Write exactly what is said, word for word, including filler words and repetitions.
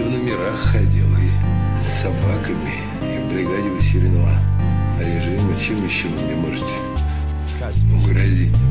в номерах ходил, и с собаками, и в бригаде усиленного режима. Чем еще вы мне можете угрозить?